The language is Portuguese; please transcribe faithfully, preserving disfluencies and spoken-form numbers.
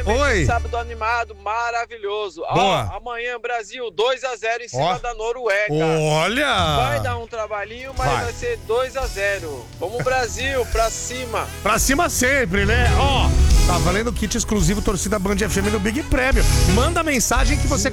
Oi. Sábado animado, maravilhoso. Boa. Ó, amanhã, Brasil, dois a zero em cima Ó. da Noruega. Olha! Vai dar um trabalhinho, mas Vai. vai, ser dois a zero. Vamos, Brasil, pra cima. Pra cima sempre, né? Ó, tá valendo kit exclusivo Torcida Band F M no Big Prêmio. Manda mensagem que você